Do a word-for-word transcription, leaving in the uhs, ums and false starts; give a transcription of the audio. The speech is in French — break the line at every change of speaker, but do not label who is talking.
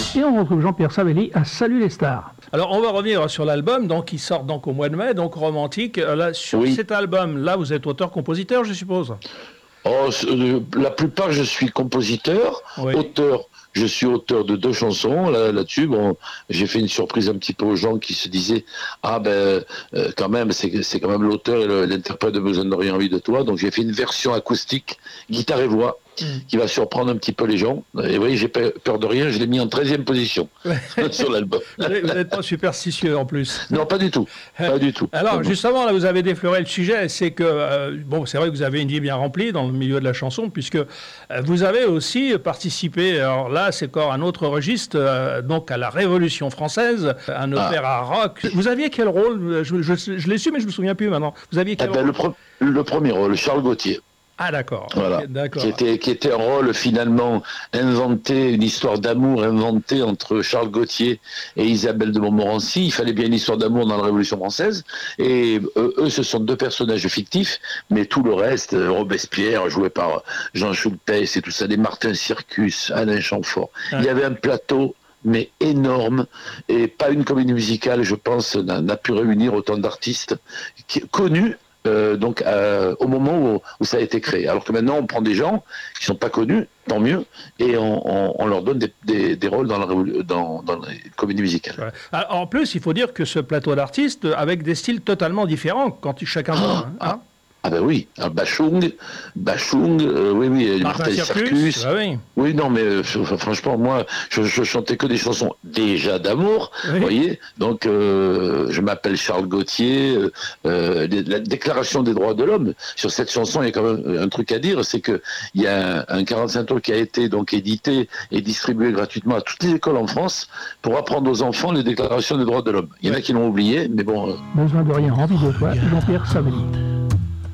Et on retrouve Jean-Pierre Savelli à Salut les stars.
Alors on va revenir sur l'album, donc qui sort donc au mois de mai, donc Romantique. Là, sur
Oui.
cet album-là, vous êtes auteur-compositeur, je suppose?
Oh, euh, la plupart, je suis compositeur,
Oui.
auteur. Je suis auteur de deux chansons là, là-dessus. Bon, j'ai fait une surprise un petit peu aux gens qui se disaient ah ben euh, quand même c'est c'est quand même l'auteur et le, l'interprète de Besoin de rien envie de toi. Donc j'ai fait une version acoustique, guitare et voix, mmh. qui va surprendre un petit peu les gens. Et oui, j'ai peur de rien. Je l'ai mis en treizième position sur l'album.
Vous n'êtes pas superstitieux en plus.
Non, pas du tout. Pas du tout.
Alors justement, là, vous avez défloré le sujet. C'est que euh, bon, c'est vrai que vous avez une vie bien remplie dans le milieu de la chanson, puisque euh, vous avez aussi participé. Alors là, c'est encore un autre registre, euh, donc à la Révolution française, un opéra ah. rock. Vous aviez quel rôle? Je, je, je l'ai su, mais je me souviens plus maintenant. Vous aviez quel
eh ben,
rôle
le, pro- le premier rôle, Charles Gauthier.
Ah d'accord.
Voilà.
Okay, d'accord.
Qui était, qui était un rôle finalement inventé, une histoire d'amour inventée entre Charles Gauthier et Isabelle de Montmorency. Il fallait bien une histoire d'amour dans la Révolution française. Et euh, eux, ce sont deux personnages fictifs, mais tout le reste, Robespierre, joué par Jean Schultes et tout ça, des Martin Circus, Alain Chamfort. Ah. Il y avait un plateau mais énorme, et pas une comédie musicale, je pense, n'a, n'a pu réunir autant d'artistes qui, connus. Euh, donc euh, au moment où, où ça a été créé. Alors que maintenant on prend des gens qui sont pas connus, tant mieux, et on, on, on leur donne des, des, des rôles dans, la, dans, dans les comédies musicales.
Ouais. Alors, en plus, il faut dire que ce plateau d'artistes avec des styles totalement différents quand chacun
ah,
voit, hein.
ah. Ah ben oui, Bachung, Bachung, euh, oui, oui,
Martin Circus, Circus. Ah oui.
oui, non, mais euh, franchement, moi, je, je chantais que des chansons déjà d'amour, vous oui. voyez. Donc, euh, je m'appelle Charles Gauthier. Euh, la Déclaration des droits de l'homme, sur cette chanson, il y a quand même un truc à dire, c'est que il y a un, un quarante-cinq tours qui a été donc édité et distribué gratuitement à toutes les écoles en France pour apprendre aux enfants les déclarations des droits de l'homme. Il y en a qui l'ont oublié, mais bon. Euh...
Besoin de rien, envie de toi, Jean-Pierre Savelli.